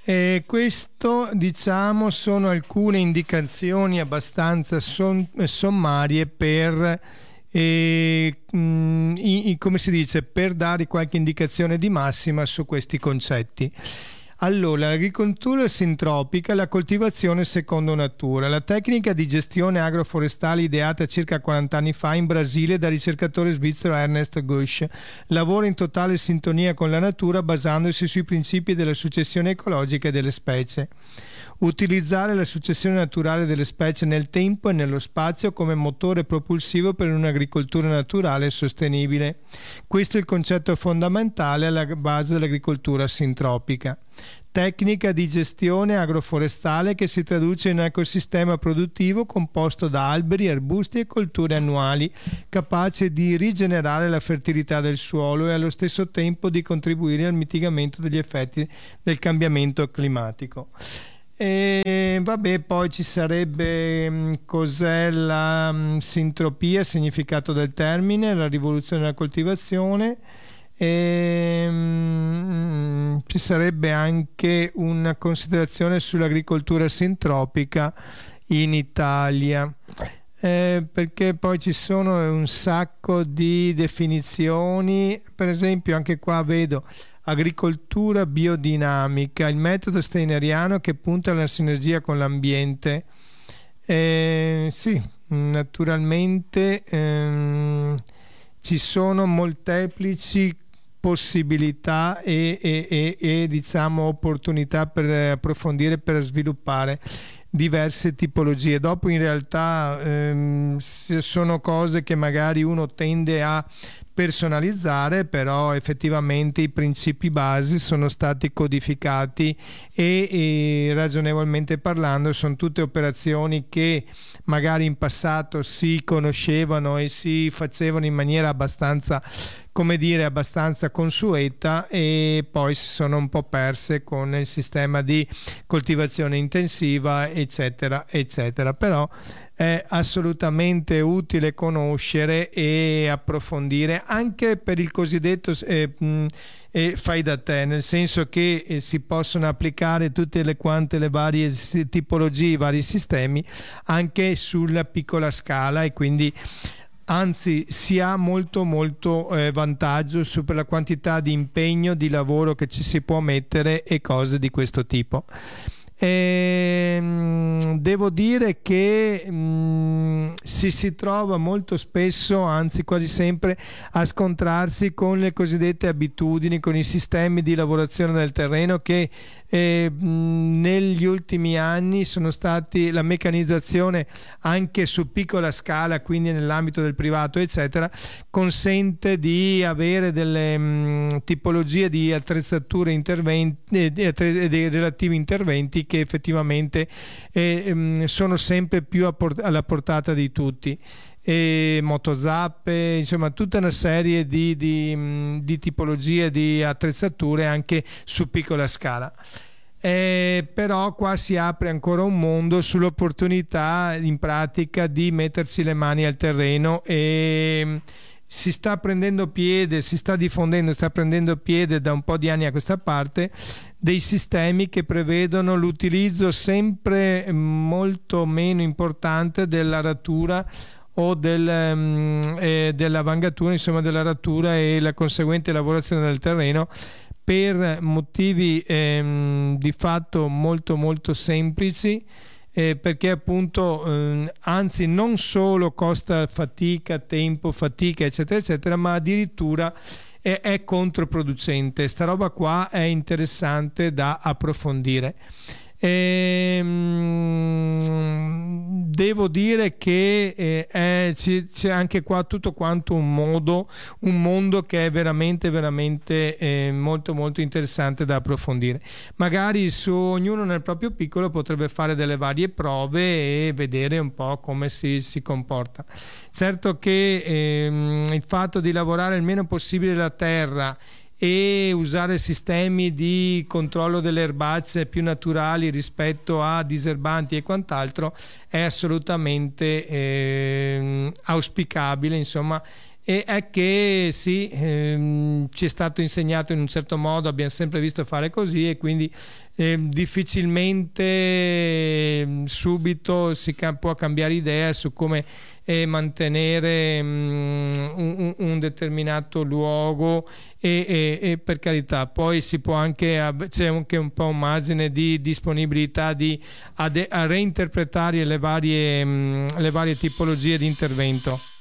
Questo, diciamo, sono alcune indicazioni abbastanza sommarie per come si dice, per dare qualche indicazione di massima su questi concetti. Allora, l'agricoltura sintropica è la coltivazione secondo natura, la tecnica di gestione agroforestale ideata circa 40 anni fa in Brasile dal ricercatore svizzero Ernest Gusch. Lavora in totale sintonia con la natura basandosi sui principi della successione ecologica delle specie. Utilizzare la successione naturale delle specie nel tempo e nello spazio come motore propulsivo per un'agricoltura naturale e sostenibile. Questo è il concetto fondamentale alla base dell'agricoltura sintropica. Tecnica di gestione agroforestale che si traduce in un ecosistema produttivo composto da alberi, arbusti e colture annuali, capace di rigenerare la fertilità del suolo e allo stesso tempo di contribuire al mitigamento degli effetti del cambiamento climatico. E vabbè, poi ci sarebbe cos'è la sintropia, significato del termine, la rivoluzione della coltivazione. Ci sarebbe anche una considerazione sull'agricoltura sintropica in Italia, perché poi ci sono un sacco di definizioni. Per esempio anche qua vedo agricoltura biodinamica, il metodo steineriano che punta alla sinergia con l'ambiente. Sì, naturalmente ci sono molteplici possibilità e diciamo opportunità per approfondire, per sviluppare diverse tipologie. Dopo in realtà sono cose che magari uno tende a personalizzare, però effettivamente i principi basi sono stati codificati e ragionevolmente parlando sono tutte operazioni che magari in passato si conoscevano e si facevano in maniera abbastanza, come dire, abbastanza consueta, e poi si sono un po' perse con il sistema di coltivazione intensiva, eccetera eccetera. Però è assolutamente utile conoscere e approfondire anche per il cosiddetto fai da te, nel senso che si possono applicare tutte le varie tipologie, i vari sistemi anche sulla piccola scala, e quindi anzi si ha molto vantaggio per la quantità di impegno, di lavoro che ci si può mettere e cose di questo tipo. Devo dire che si trova molto spesso, anzi quasi sempre, a scontrarsi con le cosiddette abitudini, con i sistemi di lavorazione del terreno che negli ultimi anni sono stati, la meccanizzazione anche su piccola scala, quindi nell'ambito del privato eccetera, consente di avere delle tipologie di attrezzature, interventi e dei relativi interventi che effettivamente sono sempre più alla portata di tutti. Motozappe, insomma tutta una serie di tipologie di attrezzature anche su piccola scala. Però qua si apre ancora un mondo sull'opportunità in pratica di mettersi le mani al terreno, e si sta prendendo piede, si sta diffondendo, sta prendendo piede da un po' di anni a questa parte dei sistemi che prevedono l'utilizzo sempre molto meno importante dell'aratura o della vangatura, insomma della ratura e la conseguente lavorazione del terreno, per motivi di fatto molto semplici, perché appunto anzi non solo costa fatica, tempo, fatica eccetera eccetera, ma addirittura è controproducente. Sta roba qua è interessante da approfondire. Devo dire che c'è anche qua tutto quanto un mondo che è veramente molto interessante da approfondire. Magari su ognuno nel proprio piccolo potrebbe fare delle varie prove e vedere un po' come si comporta. Certo che il fatto di lavorare il meno possibile la terra e usare sistemi di controllo delle erbacce più naturali rispetto a diserbanti e quant'altro è assolutamente auspicabile, insomma, e è che sì, ci è stato insegnato in un certo modo, abbiamo sempre visto fare così, e quindi difficilmente subito può cambiare idea su come mantenere un determinato luogo, e per carità poi si può anche, c'è anche un po' un margine di disponibilità a reinterpretare le varie tipologie di intervento.